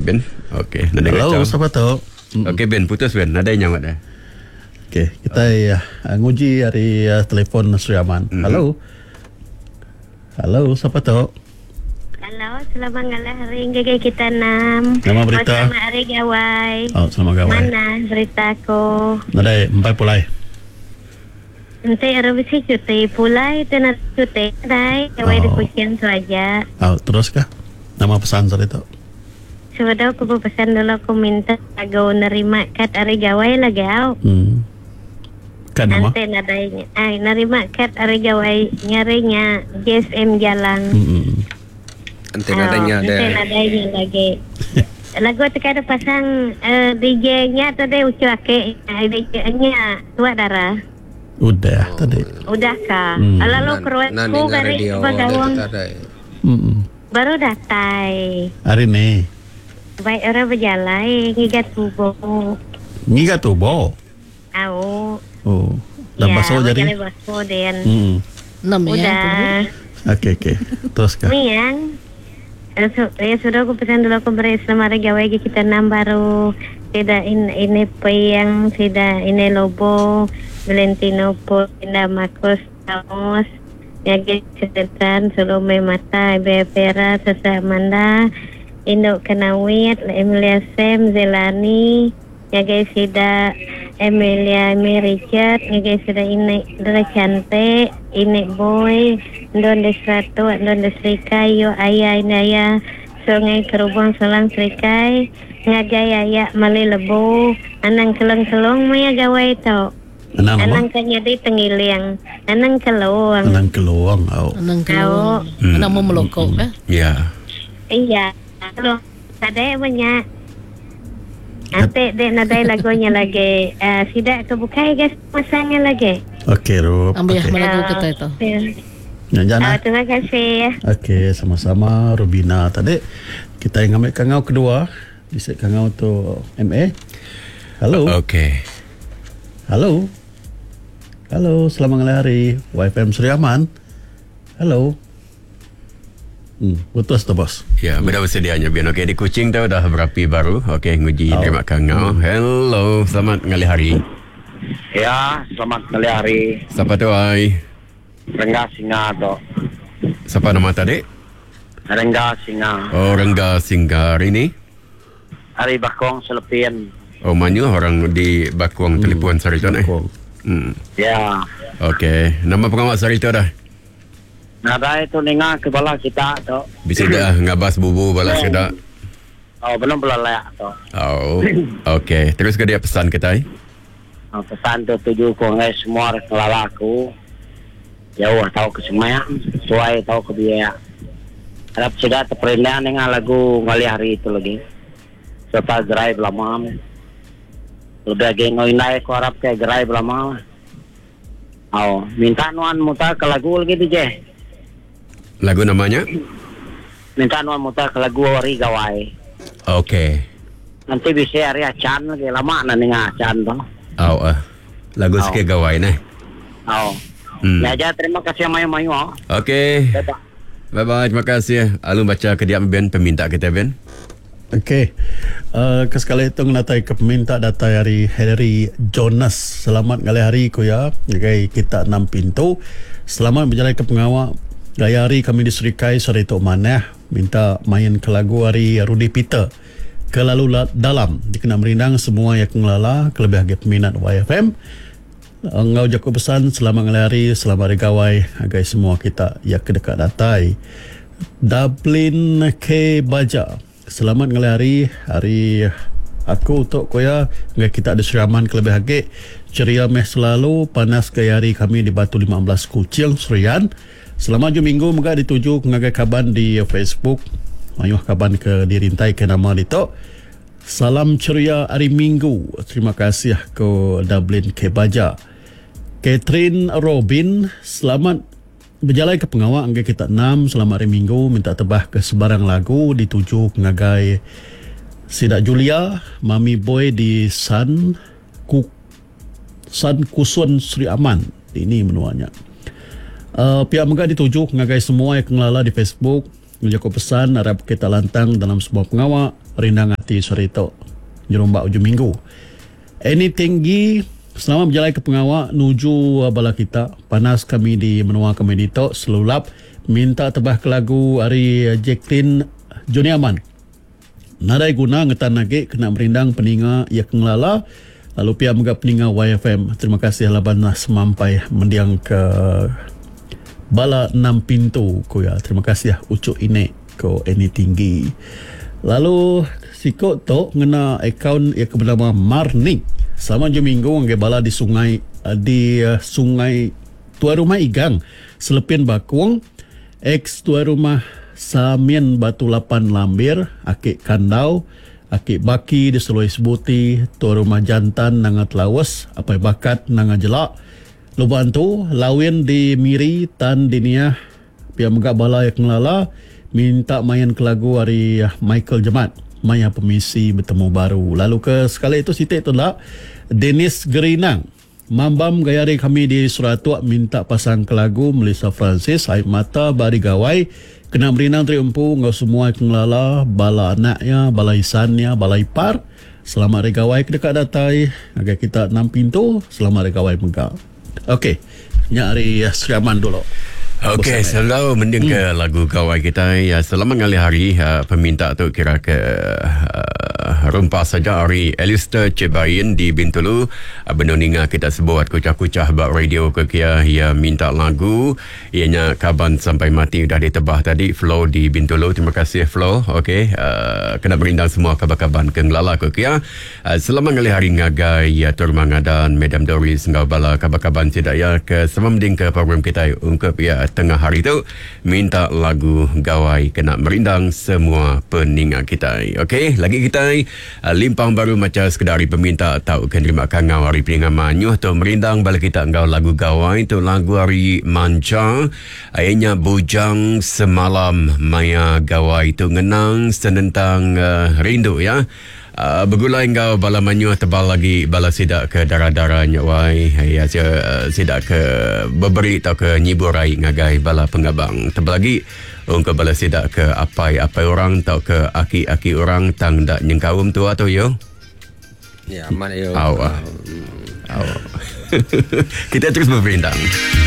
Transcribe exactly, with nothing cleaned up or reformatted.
Ben. Okey, nada Halo, kacau. siapa tu? Okey Ben, putus Ben. Nada yang ada. Okey, kita uh, nguji hari uh, telefon Sri Aman. Mm-hmm. Halo. Halo, siapa tu? Halo, selamat ngalah hari gaya kita enam. Nama berita. Selamat hari gawai. Oh, selamat gawai. Mana beritaku? Nada empat pulai. Nanti arabisi cuti pulai itu nanti cuti dai gawai di kucing saja. Oh, terus kah? Nama pesan saya tu. Sudah aku pesan dulu aku minta agak nerima kad hari gawai lagi au. Hmm. Kan nama? Nanti nadanya. Ay, nerima kad hari gawai nyarinya G S M jalan. Hmm. Nanti nadanya ada. Nanti nadanya lagi. Lagu tu kada pasang uh, D J-nya tadi ucuake D J-nya tua darah. Udah oh. tadi. Udah kah? Hmm. Lalu keruat ku garis bagawang. Hmm. Baru datai. Hari ni. Baik orang berjalan ngigat tubuh. Ngigat tubuh. Au. Oh. Dah ya, basuh jadi. Ya, basuh dan. Hmm. Udah. Okey okey. Terus kah? Miang. Ya sudah aku pesan dulu aku beri selama hari gawai kita enam baru tidak in, ini yang tidak ini lobo Valentino po tidak Marcos Taos ya kesetan Salome Mata Bepera Sasa Amanda Indo Kanawit Emilia Sem Zelani ya guys tidak Emilia Mi Richard ya guys tidak ini Dara Cantik ini boy Don Desrato Don Desrikai yo ayah ini ayah sungai kerubung selang serikai ngagaya ya mali lebo anang kelong-kelong maya gawai tau anang, anang kanyadi tengiling anang keluang anang keluang oh. anang keluang hmm. anang mau melokok hmm. eh? Ya iya kalau ada banyak nanti dek nadai lagunya lagi uh, sidak kebukai guys masanya lagi okey Rup ambil okay. lagu kita itu Jangan. Oh, terima kasih. Okey, sama-sama Rubina. Tadi kita yang ambil kangau kedua. Bisa kangau tu M A. Halo. Okey. Halo. Halo, selamat hari. Y F M Sri Aman. Halo. Hmm, putus tu bos. Ya, benda bersedianya Ben. Okey, di Kuching tu dah berapi baru. Okey, nguji oh. terima kangau. Hello, selamat ngali hari. Ya, selamat ngali hari. Siapa tu ai? Rengga Singa tu. Siapa nama tadi? Rengga Singa. Oh, Rengga Singa hari ni? Hari Bakong Selepin. Oh, mana orang di Bakong hmm. telefon sari tu ni? Hmm. Ya. Okey, nama pengawas sari tu dah? Nada itu ninga ke bala kita tu. Bisa dah ngabas bubu bala kita. Oh, belum belalak tu. Oh, okey. Terus ke dia pesan kita? Oh, pesan tu tuju ko ngai semua lalaku. Jauh tahu ke semaya, suai tahu ke biaya. Harap sudah terperindah dengan lagu ngali hari itu lagi. Serta gerai belama. Udah gengoy naik ko harap ke gerai belama. Oh, minta nuan muta ke lagu lagi tu je. Lagu namanya? Minta nuan muta ke lagu hari gawai. Okey. Nanti bisa hari acan lagi lama na dengan acan tu. Oh, uh. lagu oh. sikit gawai ni. Oh. Hmm. Ya, aja terima kasih mayu-mayu. Oh. Okey. Bye bye, terima kasih. Alun baca ke dia Ben peminta kita Ben. Okey. Uh, kesekali itu natai ke peminta data dari Harry Jonas. Selamat kali hari ko ya. Jagai kita enam pintu. Selamat berjalan ke pengawal. Gaya hari kami diserikai sore itu mana minta main ke lagu hari Rudy Peter. Kelalu dalam dikenal merindang semua yang ngelala kelebih agak peminat Y F M. Engau jaku pesan selamat ngelari, selamat hari gawai agai semua kita yang kedekat datai. Dublin K Baja. Selamat ngelari hari aku untuk koya agai kita ada Seraman kelebih agak ceria meh selalu panas gaya hari kami di Batu lima belas Kuching Serian. Selamat ju minggu moga dituju ngagai kaban di Facebook. Ayuh kaban ke dirintai ke nama dito. Salam ceria hari Minggu. Terima kasih ke Dublin K Baja. Catherine Robin, selamat berjalan ke pengawal angga kita enam, selamat hari Minggu, minta tebah ke sebarang lagu dituju ngagai Sidak Julia, Mami Boy di San Ku, San Kusun Sri Aman. Ini menuanya. Uh, pihak megah dituju ngagai semua yang kenala di Facebook. Menjaga pesan harap kita lantang dalam sebuah pengawal Rindang hati sore itu Jerombak ujung minggu. Ini tinggi selamat berjalan ke pengawak nuju bala kita. Panas kami di menua kami di tok selulap minta tebah ke lagu hari Jacqueline Joni Aman. Nadai guna ngetan lagi kena merindang peninga ya kenglala lalu pihak megap peninga Y F M. Terima kasih laban semampai mendiang ke bala enam pintu ko ya. Terima kasih ya ucuk ini ko ini tinggi. Lalu sikot tu ngena akaun yang bernama Marnik. Selama je minggu ngai bala di sungai di uh, sungai Tua Rumah Igang Selepin Bakuang ex Tua Rumah Samien Batu Lapan Lambir akik Kandau akik Baki di Seluai Sebuti Tua Rumah Jantan Nangat Lawas apai bakat Nangat Jelak Luban tu lawin di Miri Tan Diniah pihak megak bala yang ngelala minta main ke lagu hari Michael Jemat Maya Pemisi bertemu baru. Lalu ke sekali itu sitik tu lah Dennis Gerinang Mambam gayari kami di Suratuak minta pasang ke lagu Melissa Francis Aib Mata Bari Gawai kena berinang triumpu ngau semua kenglala bala anaknya bala isannya bala ipar selamat regawai kedekat datai agar kita enam pintu selamat regawai megah. Okey nyari siraman dulu. Okey, selalu mending ke hmm. lagu kawai kita ya selamat ngali hari uh, peminta tu kira ke uh, rumpah saja hari Alistair Cebain di Bintulu uh, benoninga kita sebuat kucah-kucah bak radio ke kia ia minta lagu ianya kaban sampai mati dah ditebah tadi Flo di Bintulu. Terima kasih Flo. Okey, uh, kena berindang semua kabar-kabar ke ngelala ke kia uh, selamat ngali hari ngagai ya tur mangadan Madam Doris ngau bala kabar-kabar tidak ya ke selamat mending ke program kita ungkap ya tengah hari tu minta lagu gawai kena merindang semua peningat kita. Okey, lagi kita uh, limpang baru macam sekedar peminta tahu kan terima kangau hari peningat manyuh tu merindang bala kita ngau lagu gawai tu lagu hari manca ayahnya bujang semalam maya gawai tu ngenang senentang uh, rindu ya. Uh, bergulai engkau bala manyuh tebal lagi bala sidak ke darah-darah nyawai ya uh, sidak ke beberi atau ke nyiburai ngagai bala pengabang tebal lagi engkau bala sidak ke apai-apai orang atau ke aki-aki orang tang dak nyengkawum tu atau yo ya aman yo aw, aw. Kita terus berberindang.